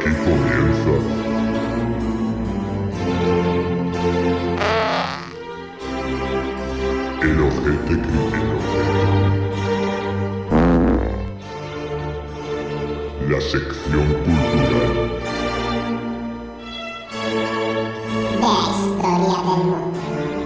Aquí comienza el ojete crítico. La sección cultural de la historia del mundo.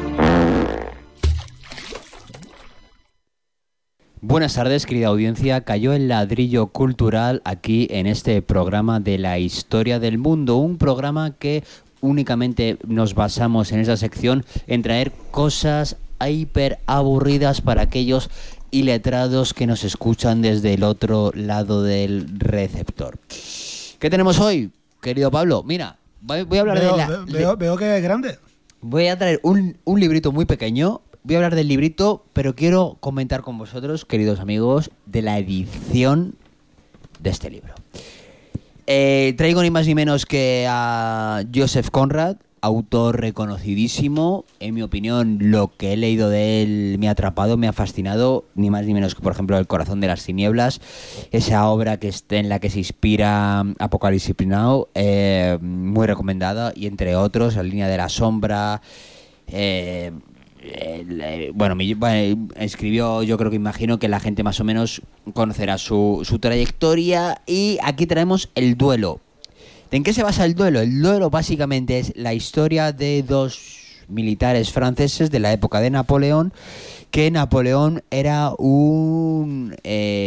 Buenas tardes, querida audiencia. Cayó el ladrillo cultural aquí en este programa de la historia del mundo. Un programa que únicamente nos basamos en esa sección en traer cosas hiper aburridas para aquellos iletrados que nos escuchan desde el otro lado del receptor. ¿Qué tenemos hoy, querido Pablo? Mira, voy a hablar Veo que es grande. Voy a traer un librito muy pequeño. Voy a hablar del librito, pero quiero comentar con vosotros, queridos amigos, de la edición de este libro. Traigo ni más ni menos que a Joseph Conrad, autor reconocidísimo. En mi opinión, lo que he leído de él me ha atrapado, me ha fascinado. Ni más ni menos que, por ejemplo, El corazón de las tinieblas, esa obra en la que se inspira Apocalypse Now, muy recomendada. Y entre otros, La línea de la sombra. Escribió, yo creo que imagino que la gente más o menos conocerá su trayectoria. Y aquí traemos El duelo. ¿En qué se basa el duelo? El duelo básicamente es la historia de dos militares franceses de la época de Napoleón, que Napoleón era una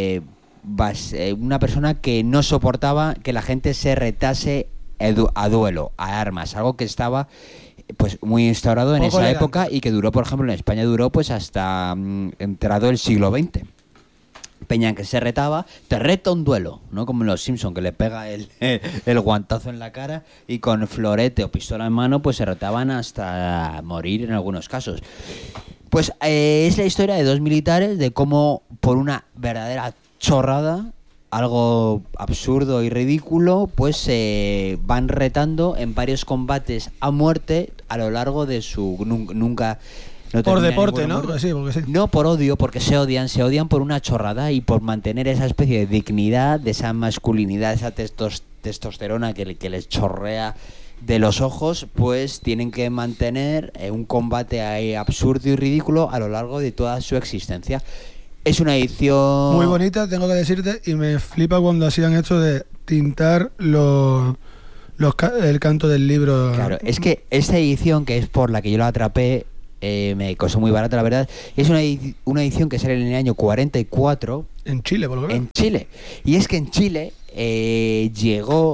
persona que no soportaba que la gente se retase a duelo, a armas, algo que estaba pues muy instaurado en esa época y que duró, por ejemplo, en España duró pues hasta entrado el siglo XX. Peña que se retaba, te reta un duelo, ¿no? Como en los Simpson, que le pega el guantazo en la cara y con florete o pistola en mano pues se retaban hasta morir en algunos casos. Pues es la historia de dos militares, de cómo por una verdadera chorrada, algo absurdo y ridículo, pues se van retando en varios combates a muerte a lo largo de su nunca. No por deporte, ¿no? Sí, porque sí. No por odio, porque se odian por una chorrada y por mantener esa especie de dignidad, de esa masculinidad, esa testosterona que les chorrea de los ojos, pues tienen que mantener un combate ahí absurdo y ridículo a lo largo de toda su existencia. Es una edición muy bonita, tengo que decirte, y me flipa cuando hacían esto de tintar el canto del libro. Claro, es que esta edición, que es por la que yo la atrapé, me costó muy barata, la verdad. Es una edición que sale en el año 44. En Chile, por lo menos. En Chile. Y es que en Chile llegó,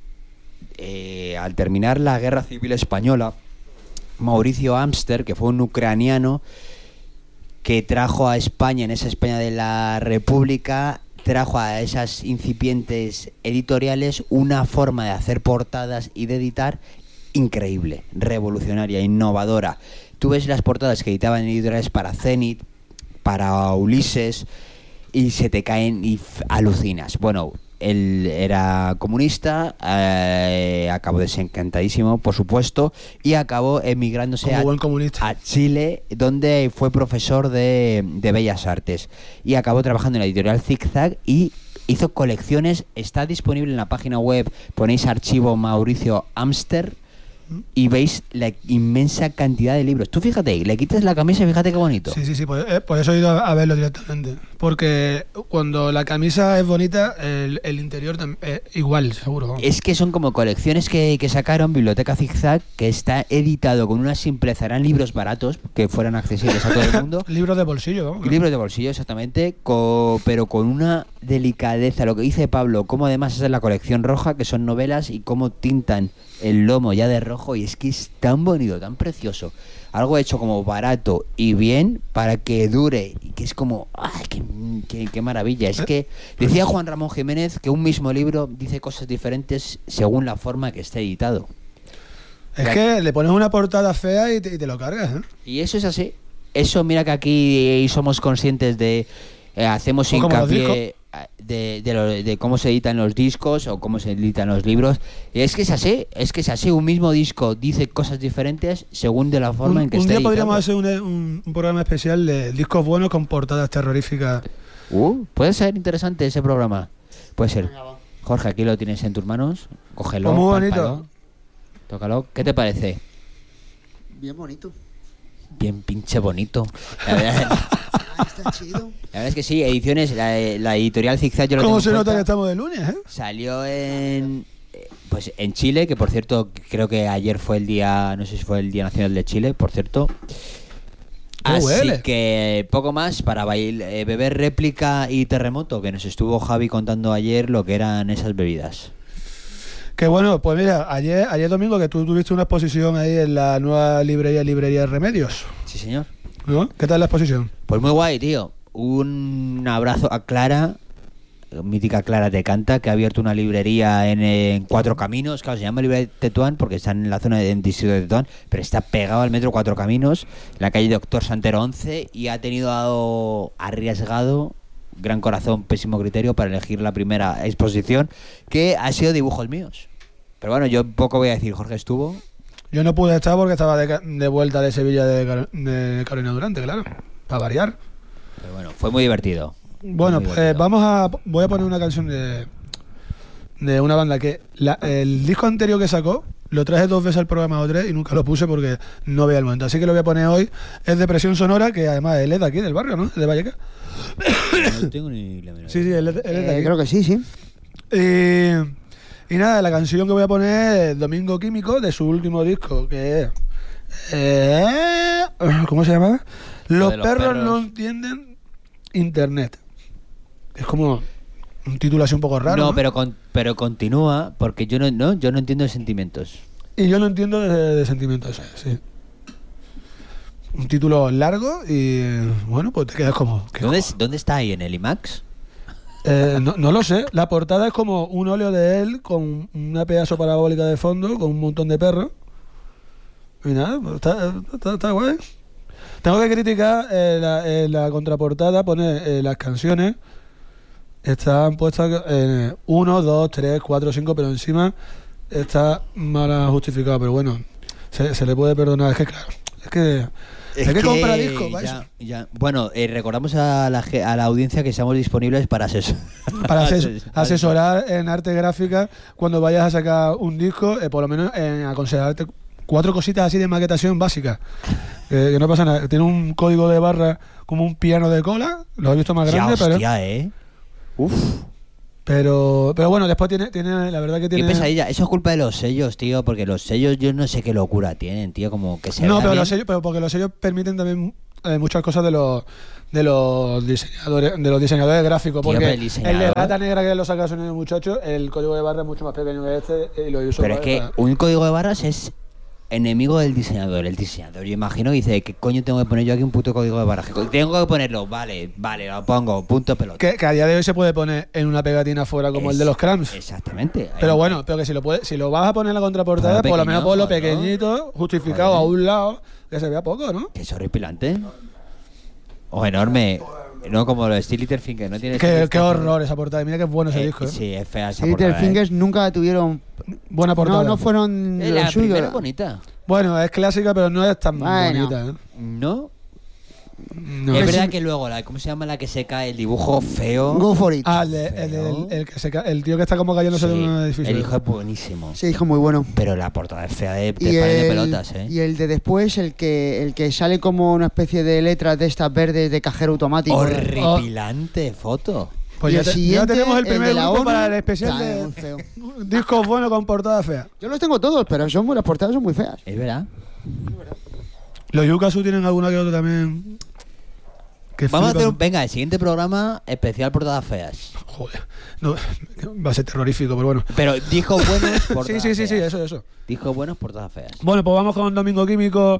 al terminar la Guerra Civil Española, Mauricio Amster, que fue un ucraniano que trajo a España, en esa España de la República, trajo a esas incipientes editoriales una forma de hacer portadas y de editar increíble, revolucionaria, innovadora. Tú ves las portadas que editaban editoriales para Zenit, para Ulises, y se te caen y alucinas. Bueno, él era comunista, acabó desencantadísimo, por supuesto, y acabó emigrándose a Chile, donde fue profesor de Bellas Artes. Y acabó trabajando en la editorial Zigzag y hizo colecciones. Está disponible en la página web, ponéis archivo Mauricio Amster y veis la inmensa cantidad de libros. Tú fíjate, le quitas la camisa y fíjate qué bonito. Sí, por eso he ido a verlo directamente. Porque cuando la camisa es bonita, el interior igual, seguro. Es que son como colecciones que sacaron Biblioteca Zigzag, que está editado con una simpleza. Eran libros baratos que fueran accesibles a todo el mundo. Libros de bolsillo, ¿no? Libros de bolsillo, exactamente, pero con una delicadeza. Lo que dice Pablo, como además es la colección roja, que son novelas, y cómo tintan el lomo ya de rojo, y es que es tan bonito, tan precioso. Algo hecho como barato y bien para que dure, y que es como ¡ay, qué maravilla! Es que decía Juan Ramón Jiménez que un mismo libro dice cosas diferentes según la forma que esté editado. Es que le pones una portada fea y te lo cargas, ¿eh? Y eso es así. Eso, mira que aquí somos conscientes de hacemos hincapié de cómo se editan los discos o cómo se editan los libros. Y es que es así, un mismo disco dice cosas diferentes según de la forma en que está editado. Un día podríamos hacer un programa especial de discos buenos con portadas terroríficas. Puede ser interesante ese programa. Puede ser. Jorge, aquí lo tienes en tus manos. Cógelo, Pues muy bonito. pálpalo, tócalo. ¿Qué te parece? Bien bonito. Bien pinche bonito. La verdad, Está chido. la verdad es que sí, ediciones, la editorial Zigzag yo lo ¿Cómo tengo se en nota que cuenta. estamos de lunes, eh? Salió pues en Chile, que por cierto creo que ayer fue el día, no sé si fue el Día Nacional de Chile, por cierto. ¡Qué Así huele! que poco más para beber réplica y terremoto, que nos estuvo Javi contando ayer lo que eran esas bebidas. Que bueno, pues mira, ayer domingo que tú tuviste una exposición ahí en la nueva librería Remedios, Sí, señor. ¿no? ¿Qué tal la exposición? Pues muy guay, tío. Un abrazo a Clara, mítica Clara Te Canta, que ha abierto una librería en Cuatro Caminos. Claro, se llama Librería Tetuán porque está en la zona del distrito de Tetuán, pero está pegado al metro Cuatro Caminos, en la calle Doctor Santero 11, y ha tenido arriesgado, gran corazón, pésimo criterio para elegir la primera exposición, que ha sido dibujos míos. Pero bueno, yo poco voy a decir. Jorge estuvo. Yo no pude estar porque estaba de vuelta de Sevilla de Carolina Durante, claro, para variar. Pero bueno, fue muy divertido. Bueno, Muy pues divertido. voy a poner una canción de una banda que el disco anterior que sacó lo traje 2 veces al programa o 3 y nunca lo puse porque no veía el momento. Así que lo voy a poner hoy. Es de Presión Sonora, que además él es de aquí, del barrio, ¿no? De Vallecas. No tengo ni la menor Sí, él es de aquí. Creo que sí, sí. Y nada, la canción que voy a poner es Domingo Químico, de su último disco, que es... ¿cómo se llama? Lo Los de los perros perros. no entienden Internet. Es como un título así un poco raro, No, ¿no? pero continúa, porque yo no entiendo de sentimientos. Y yo no entiendo de sentimientos, sí. Un título largo y bueno, pues te quedas como... ¿qué ¿Dónde está ahí? ¿En el IMAX? no lo sé. La portada es como un óleo de él con una pedazo parabólica de fondo, con un montón de perros. Y nada, pues está guay. Tengo que criticar la contraportada, pone las canciones. Están puestas 1, 2, 3, 4, 5, pero encima está mal justificado. Pero bueno, se le puede perdonar. Es que claro, hay que comprar discos para eso. Ya. Bueno, recordamos a la audiencia que estamos disponibles para Para asesorar en arte gráfica cuando vayas a sacar un disco, por lo menos aconsejarte 4 cositas así de maquetación básica. Que no pasa nada. Tiene un código de barra como un piano de cola, lo he visto más grande, pero Uf. pero bueno, después tiene la verdad que Qué tiene... pesadilla. Eso es culpa de los sellos, tío, porque los sellos yo no sé qué locura tienen, tío, como que se No, vea pero bien. los sellos, pero porque los sellos permiten también muchas cosas de los diseñadores gráficos, Tío, porque pero el diseñador- el de Rata Negra que lo saca Sonido Muchacho, el código de barra es mucho más pequeño que este y lo uso Pero es que un código de barras es enemigo del diseñador. El diseñador, yo imagino, dice, ¿qué coño tengo que poner yo aquí un puto código de barras? Tengo que ponerlo, vale, lo pongo, punto pelota. que a día de hoy se puede poner en una pegatina fuera como el de los Cramps. Exactamente. Pero bueno, pero que si lo vas a poner en la contraportada, Ponlo por lo menos pequeño, ponlo joder, ¿no? pequeñito, justificado Joder. a un lado, que se vea poco, ¿no? Que es horripilante. O enorme. No como lo de Steel Littlefinger, no tiene... Qué horror esa portada. Mira qué bueno ese disco. Sí, es fea esa Little portada, Fingers nunca tuvieron. Buena portada. No fueron La lo suyo. primera es bonita. Bueno, es clásica, pero no es tan Bueno. bonita, ¿eh? ¿No? No. Es verdad sí. que luego, ¿cómo se llama la que se cae? El dibujo feo. Go for it. Ah, Feo. el tío que está como cayéndose Sí, de un edificio. el hijo es buenísimo. Sí, dijo muy bueno. Pero la portada es fea de Y pared de pelotas, ¿eh? y el de después, el que sale como una especie de letras de estas verdes de cajero automático. Horripilante foto. Pues Y ya, el ya siguiente, tenemos el el primer de la grupo ONU. para el especial Ya, de muy feo. discos buenos con portada fea. Yo los tengo todos, pero las portadas son muy feas. Es verdad. Los Yukasu tienen alguna que otra también. Que Vamos a hacer flipan. venga, el siguiente programa especial portadas feas. Joder, no, va a ser terrorífico, pero bueno. Pero discos buenos, portadas Sí, feas. eso. Discos buenos, portadas feas. Bueno, pues vamos con Domingo Químico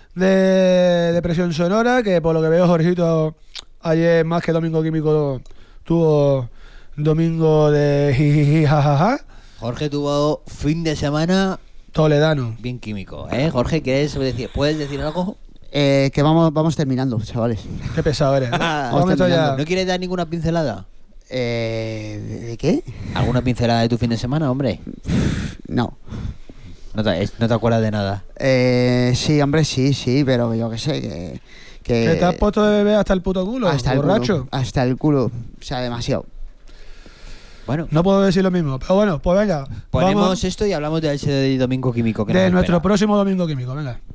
de Presión Sonora, que por lo que veo, Jorgito, ayer más que Domingo Químico tuvo Domingo de jijiji, jajaja, Jorge tuvo fin de semana toledano. bien químico, ¿eh? Jorge, ¿puedes decir algo? Que vamos terminando, chavales. Qué pesado eres. ¿no? Vamos Con esto ya- terminando. ¿No quieres dar ninguna pincelada? ¿De qué? ¿Alguna pincelada de tu fin de semana, hombre? No. No te acuerdas de nada. Sí, hombre, sí, pero yo qué sé, que ¿Que te has puesto de bebé hasta el puto culo? hasta el borracho. culo. Hasta el culo. O sea, demasiado. Bueno, No puedo decir lo mismo, pero bueno, pues venga. ponemos vamos esto y hablamos de ese domingo químico que de nos nuestro espera. próximo domingo químico, venga.